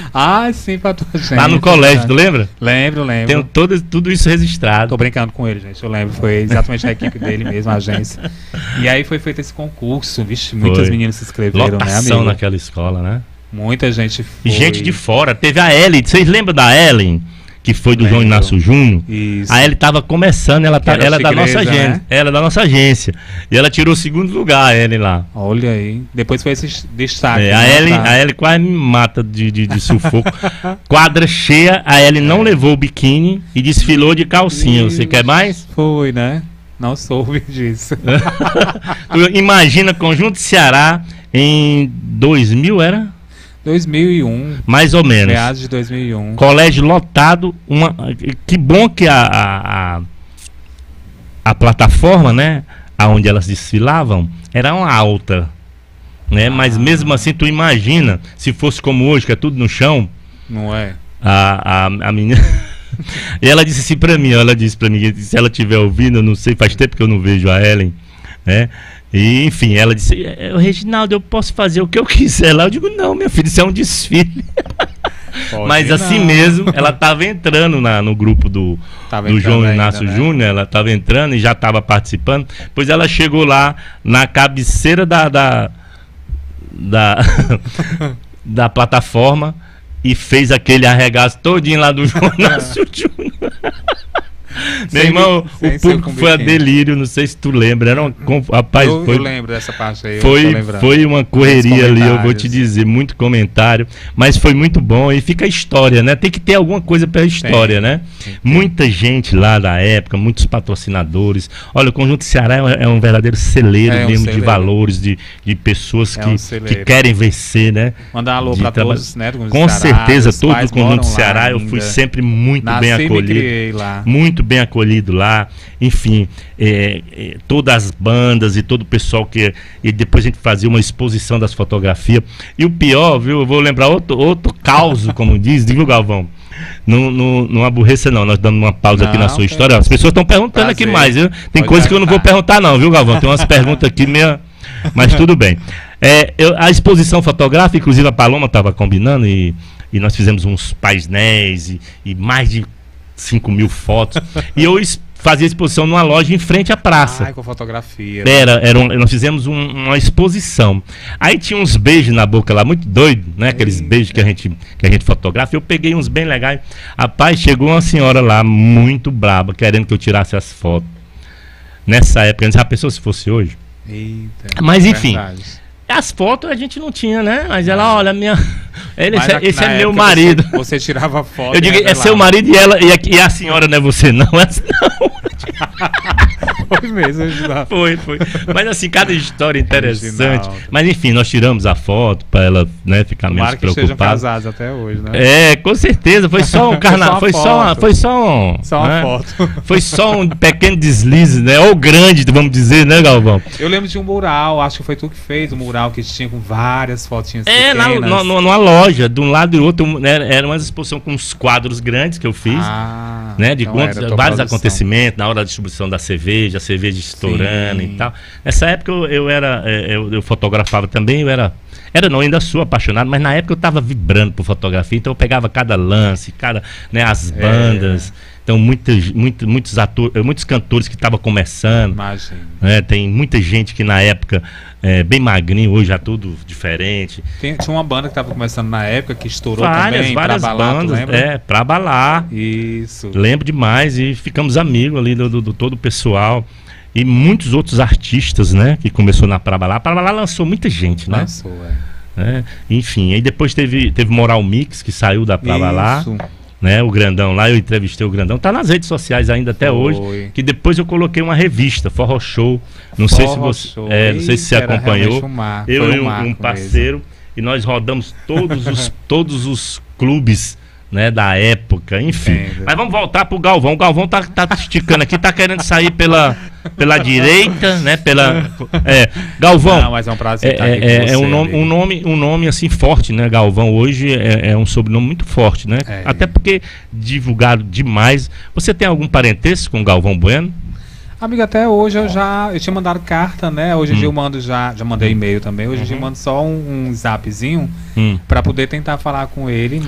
Ah, sim, pra tua gente. Lá no colégio, tu lembra? Lembro. Tenho tudo isso registrado. Tô brincando com ele, gente. Eu lembro, foi exatamente a equipe dele mesmo, a agência. E aí foi feito esse concurso. Vixe, muitas meninas se inscreveram, Lotação, né, amigo? naquela escola, né? Muita gente foi. E gente de fora. Teve a Ellen. Vocês lembram da Ellen? Que foi do João Inácio Júnior. Isso. A Ellen estava começando, ela é da nossa agência. Né? Ela é da nossa agência. E ela tirou o segundo lugar, a Ellen lá. Olha aí. Depois foi esse destaque. A Ellen quase me mata de sufoco. Quadra cheia, a Ellen não levou o biquíni e desfilou de calcinha. Você quer mais? Foi, né? Não soube disso. Imagina, Conjunto Ceará em 2000, era? 2001. Mais ou menos. Meados de 2001. Colégio lotado. Que bom que a plataforma, né? Aonde elas desfilavam, era uma alta. Né? Mas mesmo assim, tu imagina, se fosse como hoje, que é tudo no chão. Não é? A menina. E ela disse assim pra mim, se ela estiver ouvindo, eu não sei, faz tempo que eu não vejo a Ellen, né? E, enfim, ela disse, Reginaldo, eu posso fazer o que eu quiser lá. Eu digo, não, minha filha, isso é um desfile. Mas assim mesmo, ela estava entrando no grupo do João Inácio Júnior, ela estava entrando e já estava participando. Pois ela chegou lá na cabeceira da plataforma e fez aquele arregaço todinho lá do João Inácio Júnior. Meu irmão, o público foi a delírio, não sei se tu lembra. Era rapaz, eu lembro dessa parte aí. Foi uma correria ali, eu vou te dizer, muito comentário, mas foi muito bom e fica a história, né? Tem que ter alguma coisa pela história, né? Muita gente lá da época, muitos patrocinadores. Olha, o Conjunto Ceará é um verdadeiro celeiro mesmo de valores, de pessoas que querem vencer, né? Mandar um alô para todos, né? Com certeza, todo o Conjunto Ceará, eu fui sempre muito bem acolhido. Muito bem acolhido lá, enfim, todas as bandas e todo o pessoal e depois a gente fazia uma exposição das fotografias. E o pior, viu, eu vou lembrar outro caos, como diz, viu, Galvão? Não aborreça não, nós damos uma pausa aqui na sua história. As pessoas estão perguntando aqui mais, viu? Tem coisa que eu não vou perguntar não, viu, Galvão? Tem umas perguntas aqui meio... Mas tudo bem. A exposição fotográfica, inclusive a Paloma estava combinando e nós fizemos uns painéis e mais de 5.000 fotos. E eu fazia exposição numa loja em frente à praça. Com fotografia. Nós fizemos uma exposição. Aí tinha uns beijos na boca lá, muito doido, né? Aqueles beijos que a gente fotografa. Eu peguei uns bem legais. Rapaz, chegou uma senhora lá, muito braba, querendo que eu tirasse as fotos. Nessa época, já pensou se fosse hoje? Eita, mas enfim. As fotos a gente não tinha, né? Mas ela, olha, esse é meu marido. Você tirava foto. Eu digo, é seu marido e a senhora não é você, não. Essa não. Foi mesmo, Reginaldo. Foi. Mas assim, cada história interessante. Reginaldo. Mas enfim, nós tiramos a foto para ela, né, ficar menos preocupada. Que estejam casados até hoje, né? Com certeza. Foi só um carnaval. Foi só uma foto. Foi só um pequeno deslize, né? Ou grande, vamos dizer, né, Galvão? Eu lembro de um mural, acho que foi tu que fez o mural que tinha com várias fotinhas pequenas. Numa loja, de um lado e do outro, né, era uma exposição com uns quadros grandes que eu fiz, né, de vários acontecimentos, na hora da distribuição da cerveja, a cerveja estourando e tal. Nessa época eu fotografava também, eu ainda sou apaixonado, mas na época eu estava vibrando por fotografia, então eu pegava cada lance, né, as bandas. Então, muitos atores, muitos cantores que estavam começando. Imagina. Né, tem muita gente que na época, bem magrinho, hoje já tudo diferente. Tinha uma banda que estava começando na época, que estourou várias bandas, pra balar. Isso. Lembro demais e ficamos amigos ali do todo o pessoal. E muitos outros artistas, né, que começou na Pra Balar. Pra Balar lançou muita gente, né? Lançou, enfim, aí depois teve Moral Mix, que saiu da Pra Balar. Né, o Grandão lá, eu entrevistei o Grandão, tá nas redes sociais ainda até hoje, que depois eu coloquei uma revista, Forró Show, não sei se você acompanhou, eu e um parceiro mesmo. E nós rodamos todos os clubes, né, da época, enfim. Mas vamos voltar pro Galvão. O Galvão tá esticando aqui, tá querendo sair pela direita, né, Galvão. Não, mas é um prazer estar aqui com você, um nome assim forte, né? Galvão hoje é um sobrenome muito forte, né? Até porque divulgado demais. Você tem algum parentesco com o Galvão Bueno? Amigo, até hoje eu tinha mandado carta, né? Hoje em dia eu mando já mandei e-mail também. Hoje em dia eu mando só um zapzinho para poder tentar falar com ele.